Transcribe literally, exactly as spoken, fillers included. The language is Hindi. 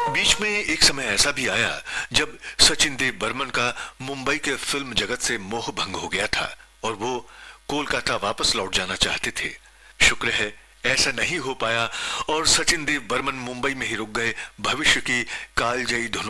बीच में एक समय ऐसा भी आया जब सचिन देव बर्मन का मुंबई के फिल्म जगत से मोह भंग हो गया था और वो कोलकाता वापस लौट जाना चाहते थे। शुक्र है ऐसा नहीं हो पाया और सचिन देव बर्मन मुंबई में ही रुक गए भविष्य की कालजयी धुनों